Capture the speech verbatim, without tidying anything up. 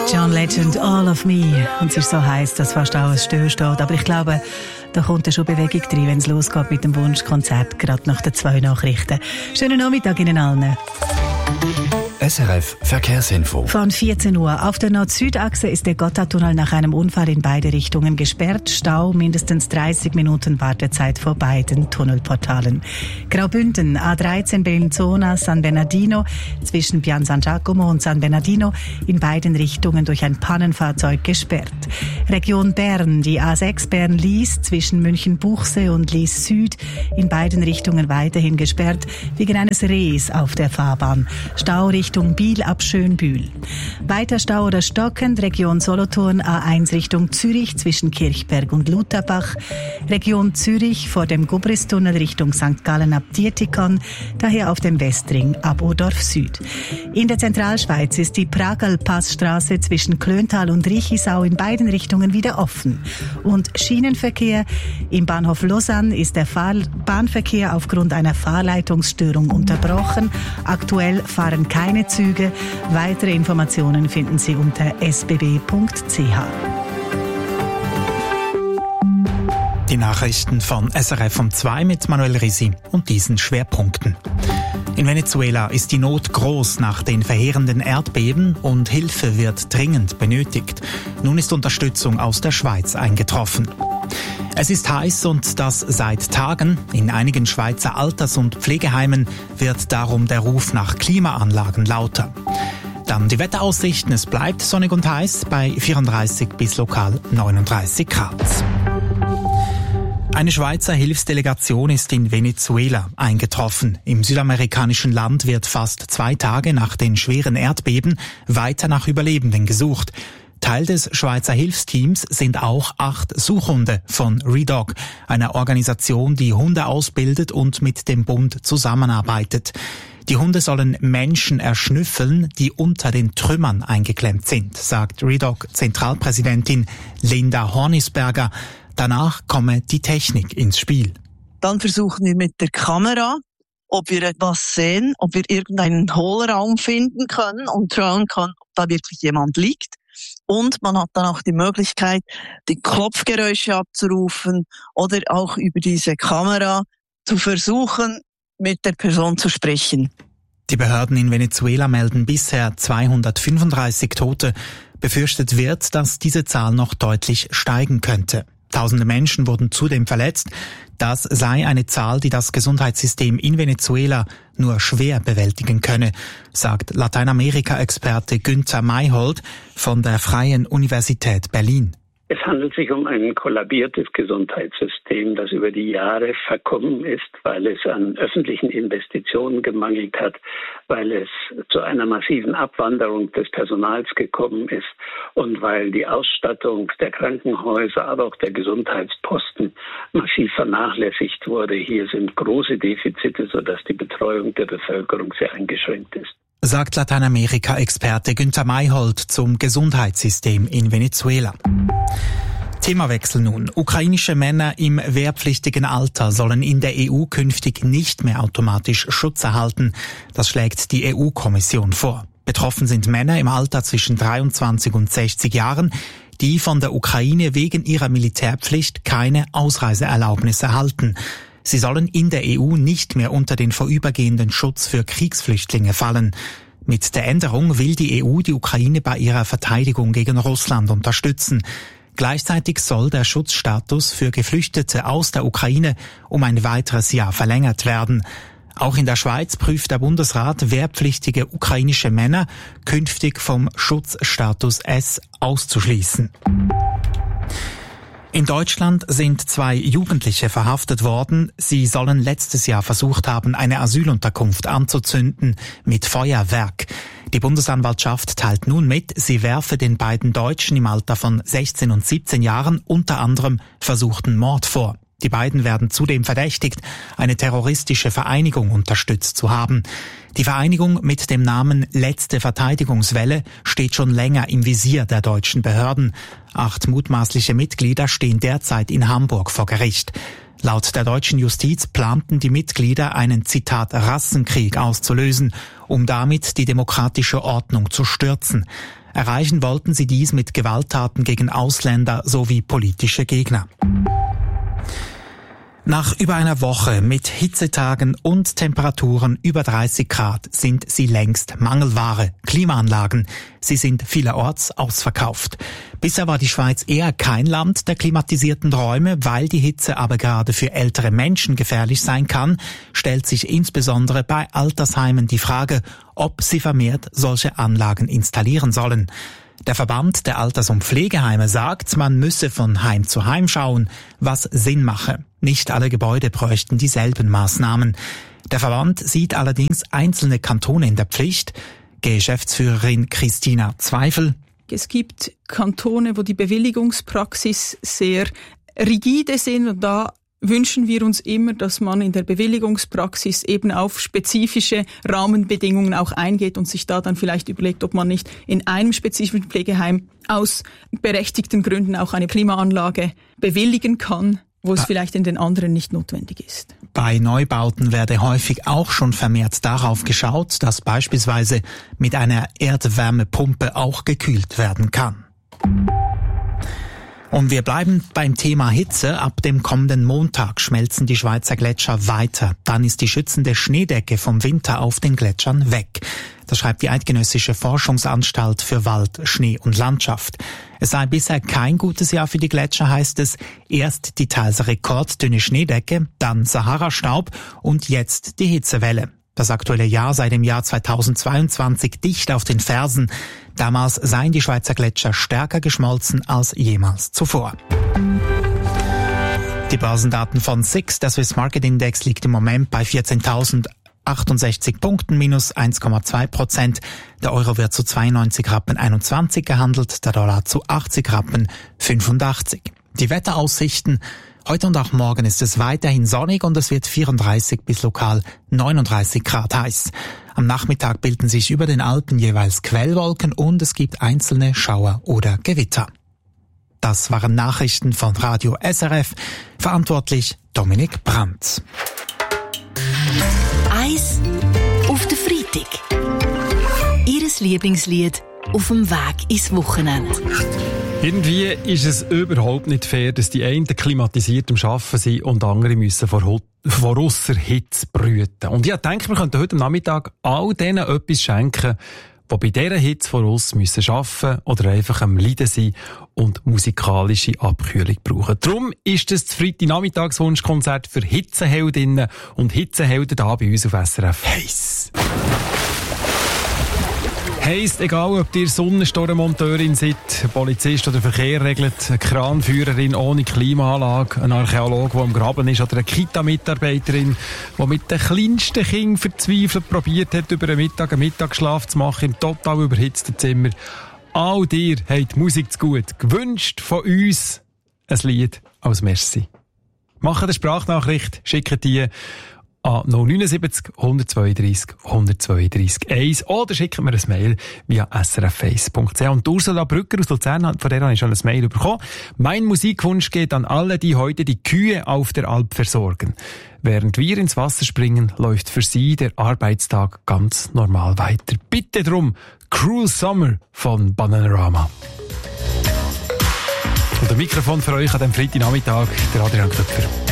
John Legend, All of Me. Und es ist so heiß, dass fast alles still steht. Aber ich glaube, da kommt ja schon Bewegung drin, wenn es losgeht mit dem Wunschkonzert, gerade nach den zwei Nachrichten. Schönen Nachmittag Ihnen allen. S R F Verkehrsinfo. Von vierzehn Uhr. Auf der Nord-Süd-Achse ist der Gotthardtunnel nach einem Unfall in beide Richtungen gesperrt. Stau, mindestens dreißig Minuten Wartezeit vor beiden Tunnelportalen. Graubünden, A dreizehn Bellinzona, San Bernardino, zwischen Pian San Giacomo und San Bernardino, in beiden Richtungen durch ein Pannenfahrzeug gesperrt. Region Bern, die A sechs Bern-Lies, zwischen München-Buchsee und Lies Süd, in beiden Richtungen weiterhin gesperrt, wegen eines Rehs auf der Fahrbahn. Stau Richtung Biel ab Schönbühl. Weiter Stau oder stockend, Region Solothurn, A eins Richtung Zürich zwischen Kirchberg und Lutherbach. Region Zürich vor dem Gubristunnel Richtung Sankt Gallen ab Dietikon, daher auf dem Westring ab Odorf Süd. In der Zentralschweiz ist die Pragal-Passstraße zwischen Klöntal und Riechisau in beiden Richtungen wieder offen. Und Schienenverkehr. Im Bahnhof Lausanne ist der Fahr- Bahnverkehr aufgrund einer Fahrleitungsstörung unterbrochen. Aktuell fahren keine Züge. Weitere Informationen finden Sie unter s b b punkt c h. Die Nachrichten von S R F um zwei mit Manuel Risi und diesen Schwerpunkten. In Venezuela ist die Not groß nach den verheerenden Erdbeben und Hilfe wird dringend benötigt. Nun ist Unterstützung aus der Schweiz eingetroffen. Es ist heiß und das seit Tagen. In einigen Schweizer Alters- und Pflegeheimen wird darum der Ruf nach Klimaanlagen lauter. Dann die Wetteraussichten. Es bleibt sonnig und heiß bei vierunddreißig bis lokal neununddreißig Grad. Eine Schweizer Hilfsdelegation ist in Venezuela eingetroffen. Im südamerikanischen Land wird fast zwei Tage nach den schweren Erdbeben weiter nach Überlebenden gesucht. Teil des Schweizer Hilfsteams sind auch acht Suchhunde von ReDog, einer Organisation, die Hunde ausbildet und mit dem Bund zusammenarbeitet. Die Hunde sollen Menschen erschnüffeln, die unter den Trümmern eingeklemmt sind, sagt ReDog-Zentralpräsidentin Linda Hornisberger. Danach komme die Technik ins Spiel. Dann versuchen wir mit der Kamera, ob wir etwas sehen, ob wir irgendeinen Hohlraum finden können und schauen können, ob da wirklich jemand liegt. Und man hat dann auch die Möglichkeit, die Klopfgeräusche abzurufen oder auch über diese Kamera zu versuchen, mit der Person zu sprechen. Die Behörden in Venezuela melden bisher zweihundertfünfunddreißig Tote. Befürchtet wird, dass diese Zahl noch deutlich steigen könnte. Tausende Menschen wurden zudem verletzt. Das sei eine Zahl, die das Gesundheitssystem in Venezuela nur schwer bewältigen könne, sagt Lateinamerika-Experte Günther Mayhold von der Freien Universität Berlin. Es handelt sich um ein kollabiertes Gesundheitssystem, das über die Jahre verkommen ist, weil es an öffentlichen Investitionen gemangelt hat, weil es zu einer massiven Abwanderung des Personals gekommen ist und weil die Ausstattung der Krankenhäuser, aber auch der Gesundheitsposten massiv vernachlässigt wurde. Hier sind große Defizite, sodass die Betreuung der Bevölkerung sehr eingeschränkt ist. Sagt Lateinamerika-Experte Günther Mayhold zum Gesundheitssystem in Venezuela. Themawechsel nun. Ukrainische Männer im wehrpflichtigen Alter sollen in der E U künftig nicht mehr automatisch Schutz erhalten. Das schlägt die E U-Kommission vor. Betroffen sind Männer im Alter zwischen dreiundzwanzig und sechzig Jahren, die von der Ukraine wegen ihrer Militärpflicht keine Ausreiseerlaubnis erhalten. Sie sollen in der E U nicht mehr unter den vorübergehenden Schutz für Kriegsflüchtlinge fallen. Mit der Änderung will die E U die Ukraine bei ihrer Verteidigung gegen Russland unterstützen. Gleichzeitig soll der Schutzstatus für Geflüchtete aus der Ukraine um ein weiteres Jahr verlängert werden. Auch in der Schweiz prüft der Bundesrat, wehrpflichtige ukrainische Männer künftig vom Schutzstatus S auszuschließen. In Deutschland sind zwei Jugendliche verhaftet worden. Sie sollen letztes Jahr versucht haben, eine Asylunterkunft anzuzünden mit Feuerwerk. Die Bundesanwaltschaft teilt nun mit, sie werfe den beiden Deutschen im Alter von sechzehn und siebzehn Jahren unter anderem versuchten Mord vor. Die beiden werden zudem verdächtigt, eine terroristische Vereinigung unterstützt zu haben. Die Vereinigung mit dem Namen Letzte Verteidigungswelle steht schon länger im Visier der deutschen Behörden. Acht mutmaßliche Mitglieder stehen derzeit in Hamburg vor Gericht. Laut der deutschen Justiz planten die Mitglieder einen, Zitat, Rassenkrieg auszulösen, um damit die demokratische Ordnung zu stürzen. Erreichen wollten sie dies mit Gewalttaten gegen Ausländer sowie politische Gegner. Nach über einer Woche mit Hitzetagen und Temperaturen über dreißig Grad sind sie längst Mangelware. Klimaanlagen, sie sind vielerorts ausverkauft. Bisher war die Schweiz eher kein Land der klimatisierten Räume, weil die Hitze aber gerade für ältere Menschen gefährlich sein kann, stellt sich insbesondere bei Altersheimen die Frage, ob sie vermehrt solche Anlagen installieren sollen. Der Verband der Alters- und Pflegeheime sagt, man müsse von Heim zu Heim schauen, was Sinn mache. Nicht alle Gebäude bräuchten dieselben Maßnahmen. Der Verband sieht allerdings einzelne Kantone in der Pflicht. Geschäftsführerin Christina Zweifel. Es gibt Kantone, wo die Bewilligungspraxis sehr rigide sind und da wünschen wir uns immer, dass man in der Bewilligungspraxis eben auf spezifische Rahmenbedingungen auch eingeht und sich da dann vielleicht überlegt, ob man nicht in einem spezifischen Pflegeheim aus berechtigten Gründen auch eine Klimaanlage bewilligen kann, wo es vielleicht in den anderen nicht notwendig ist. Bei Neubauten werde häufig auch schon vermehrt darauf geschaut, dass beispielsweise mit einer Erdwärmepumpe auch gekühlt werden kann. Und wir bleiben beim Thema Hitze. Ab dem kommenden Montag schmelzen die Schweizer Gletscher weiter. Dann ist die schützende Schneedecke vom Winter auf den Gletschern weg. Das schreibt die Eidgenössische Forschungsanstalt für Wald, Schnee und Landschaft. Es sei bisher kein gutes Jahr für die Gletscher, heißt es. Erst die teils rekorddünne Schneedecke, dann Sahara-Staub und jetzt die Hitzewelle. Das aktuelle Jahr sei dem Jahr zweitausendzweiundzwanzig dicht auf den Fersen. Damals seien die Schweizer Gletscher stärker geschmolzen als jemals zuvor. Die Börsendaten von S I X, der Swiss Market Index, liegt im Moment bei vierzehntausendachtundsechzig Punkten, minus eins Komma zwei Prozent. Der Euro wird zu zweiundneunzig Rappen einundzwanzig gehandelt, der Dollar zu achtzig Rappen fünfundachtzig. Die Wetteraussichten: Heute und auch morgen ist es weiterhin sonnig und es wird vierunddreißig bis lokal neununddreißig Grad heiß. Am Nachmittag bilden sich über den Alpen jeweils Quellwolken und es gibt einzelne Schauer oder Gewitter. Das waren Nachrichten von Radio S R F. Verantwortlich Dominik Brandt. Eis auf den Freitag. Ihres Lieblingslied auf dem Weg ins Wochenende. Irgendwie ist es überhaupt nicht fair, dass die einen klimatisiert am Arbeiten sind und andere müssen vor, vor ausser Hitze brüten. Und ich denke, wir könnten heute Nachmittag all denen etwas schenken, die bei dieser Hitze vor uns müssen arbeiten oder einfach am Leiden sein und musikalische Abkühlung brauchen. Darum ist das das Freitagnachmittagswunschkonzert für Hitzeheldinnen und Hitzehelden hier bei uns auf S R F. Heiss! Heisst, egal ob ihr Sonnenstormmonteurin seid, Polizist oder Verkehr regelt, eine Kranführerin ohne Klimaanlage, ein Archäologe, der am Graben ist, oder eine Kita-Mitarbeiterin, die mit den kleinsten Kindern verzweifelt probiert hat, über den Mittag einen Mittagsschlaf zu machen im total überhitzten Zimmer. All dir habt Musik zu gut. Gewünscht von uns ein Lied als Merci. Macht eine Sprachnachricht, schickt die an null neun sieben null eins zwei drei eins zwei drei eins oder schickt mir ein Mail via s r f face punkt c h. Und Ursula Brücker aus Luzern, von der habe ich schon ein Mail bekommen. Mein Musikwunsch geht an alle, die heute die Kühe auf der Alp versorgen. Während wir ins Wasser springen, läuft für sie der Arbeitstag ganz normal weiter. Bitte drum, Cruel Summer von Bananarama. Und ein Mikrofon für euch an diesem Freitagnachmittag, der Adrian Knüpfer.